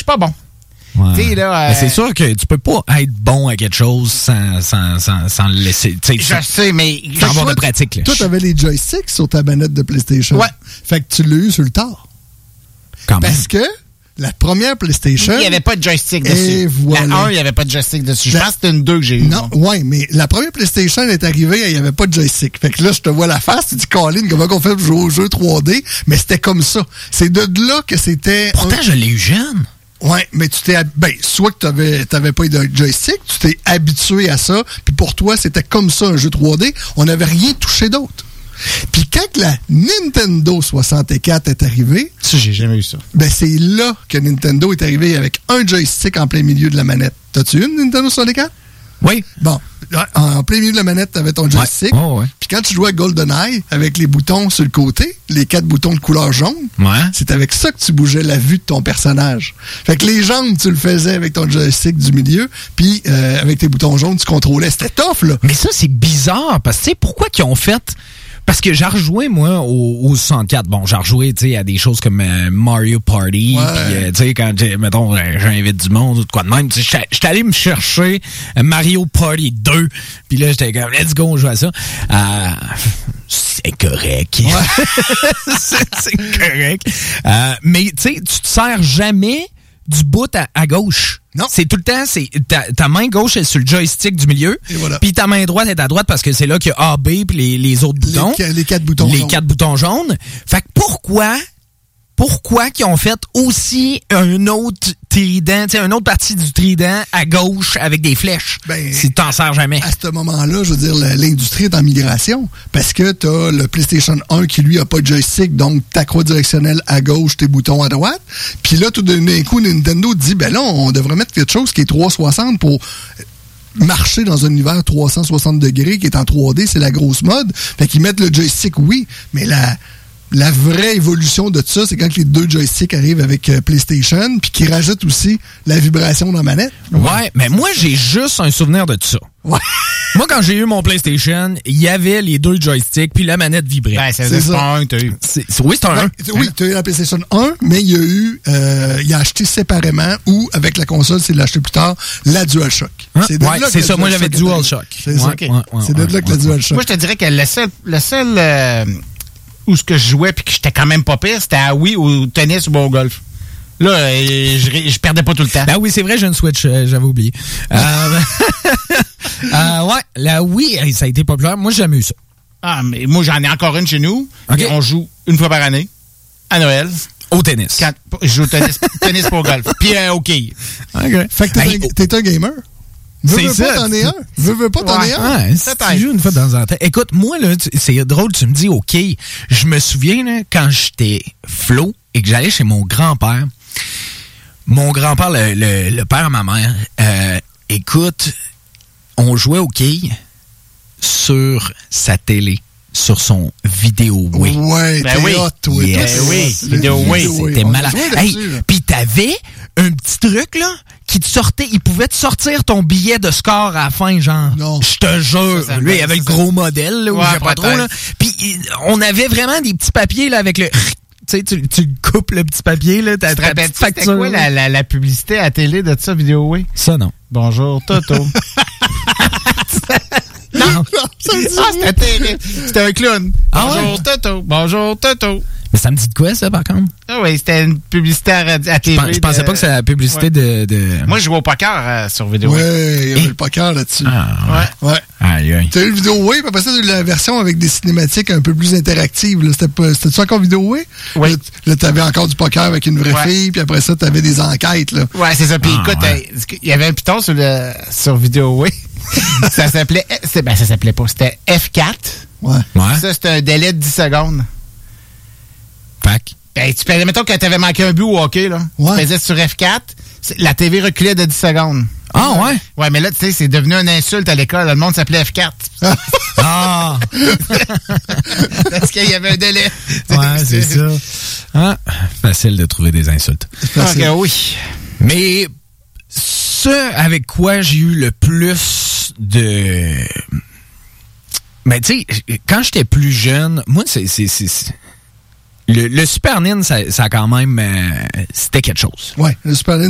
suis pas bon. Ouais. Là, c'est sûr que tu peux pas être bon à quelque chose sans le laisser. Je sais, mais sans avoir de pratique. Là. Toi, t'avais les joysticks sur ta manette de PlayStation. Ouais. Fait que tu l'as eu sur le tard. Parce que la première PlayStation... Il n'y avait pas de joystick dessus. Et voilà. La 1, il n'y avait pas de joystick dessus. Je pense que c'était une 2 que j'ai eu. Non, ouais, mais la première PlayStation est arrivée, il n'y avait pas de joystick. Fait que là, je te vois la face, tu dis, Colin, comment on fait pour jouer au jeu 3D? Mais c'était comme ça. C'est de là que c'était... Pourtant, je l'ai eu jeune. Ouais, mais tu t'es... soit que t'avais pas eu de joystick, tu t'es habitué à ça, puis pour toi, c'était comme ça, un jeu 3D. On n'avait rien touché d'autre. Puis quand la Nintendo 64 est arrivée... Ça, j'ai jamais eu ça. C'est là que Nintendo est arrivé avec un joystick en plein milieu de la manette. T'as-tu une Nintendo 64? Oui. Bon, en plein milieu de la manette, t'avais ton joystick. Ouais. Puis quand tu jouais à GoldenEye, avec les boutons sur le côté, les 4 boutons de couleur jaune, c'est avec ça que tu bougeais la vue de ton personnage. Fait que les jambes, tu le faisais avec ton joystick du milieu, puis avec tes boutons jaunes, tu contrôlais. C'était tough, là. Mais ça, c'est bizarre, parce que tu sais, pourquoi qu'ils ont fait... Parce que j'ai rejoué, moi, au 64. Bon, j'ai rejoué, tu sais, à des choses comme Mario Party. Puis, tu sais, quand, mettons, j'invite du monde ou de quoi de même. Tu sais, j'étais allé me chercher Mario Party 2. Puis là, j'étais comme, let's go, on joue à ça. C'est correct. Ouais. c'est correct. Mais, tu sais, tu te sers jamais du bout à gauche. Non. C'est tout le temps, c'est ta main gauche est sur le joystick du milieu, voilà. Puis ta main droite est à droite parce que c'est là qu'il y a A, B puis les autres boutons. Les 4 boutons jaunes. Les 4 boutons jaunes. Fait que pourquoi qu'ils ont fait aussi un autre trident, tu sais, une autre partie du trident à gauche avec des flèches, si tu t'en sers jamais. À ce moment-là, je veux dire, l'industrie est en migration parce que t'as le PlayStation 1 qui, lui, a pas de joystick, donc ta croix directionnelle à gauche, tes boutons à droite. Puis là, tout d'un coup, Nintendo dit, là, on devrait mettre quelque chose qui est 360 pour marcher dans un univers 360 degrés qui est en 3D, c'est la grosse mode. Fait qu'ils mettent le joystick, oui, mais la vraie évolution de ça, c'est quand les 2 joysticks arrivent avec PlayStation, puis qu'ils rajoutent aussi la vibration dans la manette. Ouais, mais moi, j'ai juste un souvenir de ça. Ouais. Moi, quand j'ai eu mon PlayStation, il y avait les 2 joysticks, puis la manette vibrait. C'est pas un que t'as eu. Oui, c'est un 1. Oui, t'as eu la PlayStation 1, mais il y a eu, il a acheté séparément, ou avec la console, c'est l'acheter plus tard, la DualShock. C'est ça. Moi, j'avais DualShock. C'est ça. C'est de là que la DualShock. Moi, je te dirais que le seul où ce que je jouais puis que j'étais quand même pas pire, c'était à Wii, au tennis ou au golf. Là, je perdais pas tout le temps. Ah oui, c'est vrai, j'ai une Switch, j'avais oublié. La Wii, ça a été populaire. Moi, j'ai jamais eu ça. Ah, mais moi, j'en ai encore une chez nous. Okay. On joue une fois par année, à Noël. Au tennis. Je joue au tennis pour golf. Puis au quai. Okay. Fait que t'es un gamer. C'est ça. T'en es un. Veux pas, t'en es un. Ouais, si tu joues une fois dans un temps. Écoute, moi, là, c'est drôle, tu me dis, OK, je me souviens, là, quand j'étais flot et que j'allais chez mon grand-père, le père à ma mère, écoute, on jouait au quai sur sa télé, sur son Vidéoway. Ouais, oui. Toi. Oui, Vidéoway. C'était malade. Hey, puis t'avais un petit truc, là, qui te sortait, il pouvait te sortir ton billet de score à la fin, genre. Non. Je te jure. Lui, il avait le gros modèle, là, où j'ai pas trop, là. Puis on avait vraiment des petits papiers, là, avec le... Tu sais, tu coupes le petit papier, là, ta petite facture. C'était quoi la publicité à la télé de ça, Vidéoway? Ça, non. Bonjour, Toto. Non, c'était terrible. C'était un clown. Bonjour, Toto. Bonjour, Toto. Mais ça me dit de quoi, ça, par contre? Ah oui, c'était une publicité à TV. Je pensais pas que c'était la publicité de... Moi, je jouais au poker sur Vidéoway. Ouais, il y avait le poker là-dessus. Ouais. Aïe, aïe. T'as eu le Vidéoway, puis après ça, t'as eu la version avec des cinématiques un peu plus interactives. C'était-tu encore Vidéoway? Oui. Là, t'avais encore du poker avec une vraie fille, puis après ça, t'avais des enquêtes, là. Ouais, c'est ça. Puis écoute, il y avait un piton sur Vidéoway. Ça s'appelait... ça s'appelait pas. C'était F4. Ouais. Ça, c'était un délai de 10 secondes. Fac. Tu faisais, mettons que t'avais manqué un but au hockey, là. Tu faisais sur F4, la TV reculait de 10 secondes. Ah, ouais? Ouais, mais là, tu sais, c'est devenu une insulte à l'école. Le monde s'appelait F4. Ah! Parce qu'il y avait un délai. Ouais, c'est ça. Ah, facile de trouver des insultes. Ok, oui. Mais ce avec quoi j'ai eu le plus de... Mais tu sais, quand j'étais plus jeune, moi, c'est le Super NIN, ça a quand même... c'était quelque chose. Ouais, le Super NIN,